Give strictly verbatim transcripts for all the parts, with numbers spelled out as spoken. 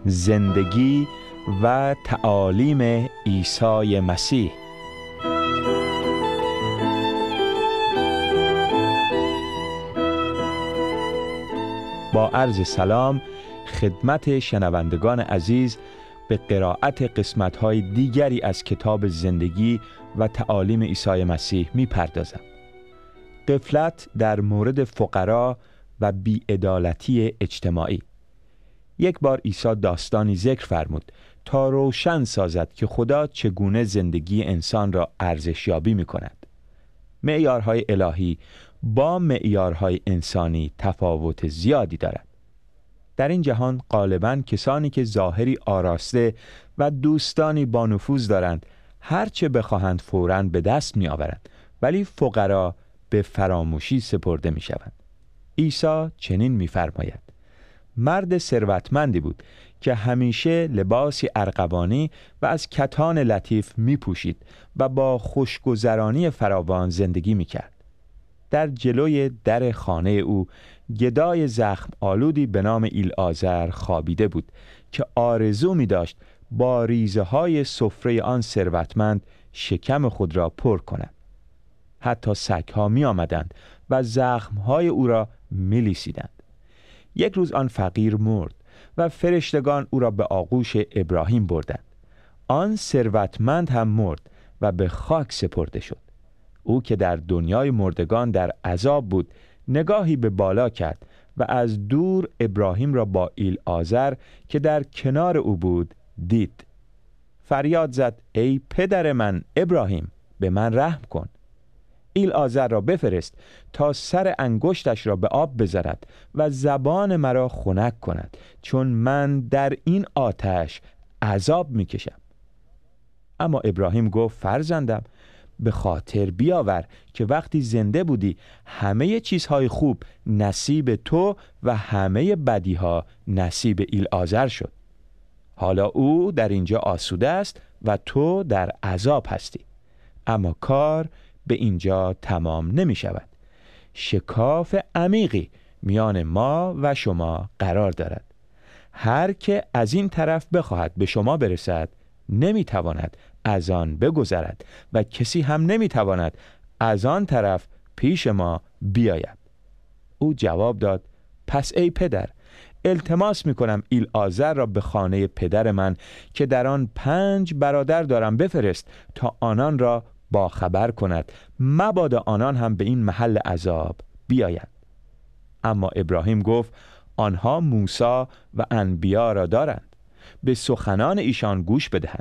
زندگی و تعالیم عیسی مسیح. با عرض سلام خدمت شنوندگان عزیز، به قرائت قسمت‌های دیگری از کتاب زندگی و تعالیم عیسی مسیح می‌پردازم. غفلت در مورد فقرا و بی‌عدالتی اجتماعی. یک بار عیسی داستانی ذکر فرمود تا روشن سازد که خدا چگونه زندگی انسان را ارزشیابی می‌کند. معیارهای الهی با معیارهای انسانی تفاوت زیادی دارد. در این جهان غالباً کسانی که ظاهری آراسته و دوستانی با نفوذ دارند هرچه بخواهند فوراً به دست می‌آورند، ولی فقرا به فراموشی سپرده می‌شوند. عیسی چنین می‌فرماید: مرد ثروتمندی بود که همیشه لباسی ارغوانی و از کتان لطیف می‌پوشید و با خوشگذرانی فراوان زندگی می‌کرد. در جلوی در خانه او گدای زخم آلودی به نام ایلعازر خوابیده بود که آرزو می داشت با ریزه های سفره آن ثروتمند شکم خود را پر کند. حتی سگ‌ها می آمدند و زخم‌های او را می لیسیدند. یک روز آن فقیر مرد و فرشتگان او را به آغوش ابراهیم بردند. آن ثروتمند هم مرد و به خاک سپرده شد. او که در دنیای مردگان در عذاب بود نگاهی به بالا کرد و از دور ابراهیم را با ایلعازر که در کنار او بود دید. فریاد زد: ای پدر من ابراهیم، به من رحم کن. ایلعازر را بفرست تا سر انگشتش را به آب بذارد و زبان مرا خنک کند، چون من در این آتش عذاب میکشم. اما ابراهیم گفت: فرزندم، به خاطر بیاور که وقتی زنده بودی همه چیزهای خوب نصیب تو و همه بدیها نصیب ایلعازر شد. حالا او در اینجا آسوده است و تو در عذاب هستی. اما کار به اینجا تمام نمی شود. شکاف عمیقی میان ما و شما قرار دارد. هر که از این طرف بخواهد به شما برسد نمی تواند از آن بگذرد و کسی هم نمی تواند از آن طرف پیش ما بیاید. او جواب داد: پس ای پدر، التماس می کنم ایلعازر را به خانه پدر من که در آن پنج برادر دارم بفرست تا آنان را با خبر کند، مبادا آنان هم به این محل عذاب بیایند. اما ابراهیم گفت: آنها موسی و انبیا را دارند، به سخنان ایشان گوش بدهند.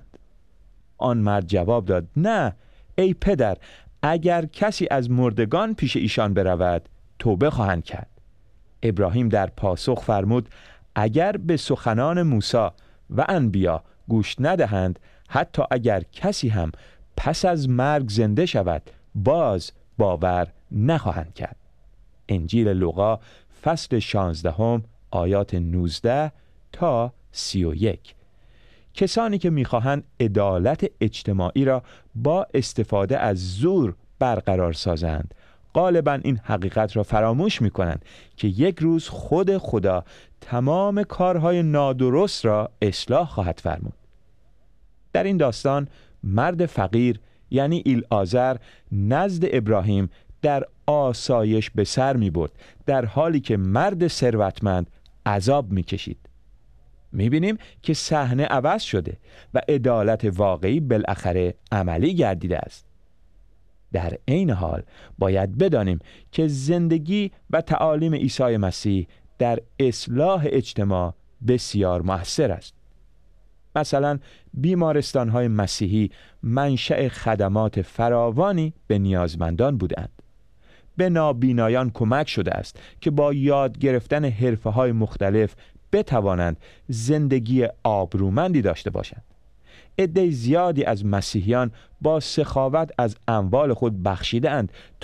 آن مرد جواب داد: نه ای پدر، اگر کسی از مردگان پیش ایشان برود توبه خواهند کرد. ابراهیم در پاسخ فرمود: اگر به سخنان موسی و انبیا گوش ندهند، حتی اگر کسی هم پس از مرگ زنده شود باز باور نخواهند کرد. انجیل لوقا فصل شانزدهم آیات نوزده تا سی و یک. کسانی که می‌خواهند عدالت اجتماعی را با استفاده از زور برقرار سازند غالباً این حقیقت را فراموش می‌کنند که یک روز خود خدا تمام کارهای نادرست را اصلاح خواهد فرمود. در این داستان مرد فقیر یعنی ایلعازر نزد ابراهیم در آسایش به سر می‌برد، در حالی که مرد ثروتمند عذاب می‌کشید. می‌بینیم که صحنه عوض شده و عدالت واقعی بالاخره عملی گردیده است. در عین حال باید بدانیم که زندگی و تعالیم عیسی مسیح در اصلاح اجتماع بسیار مؤثر است. مثلا بیمارستان‌های مسیحی منشأ خدمات فراوانی به نیازمندان بودند. به نابینایان کمک شده است که با یاد گرفتن حرفه‌های مختلف بتوانند زندگی آبرومندی داشته باشند. عده زیادی از مسیحیان با سخاوت از اموال خود بخشیدند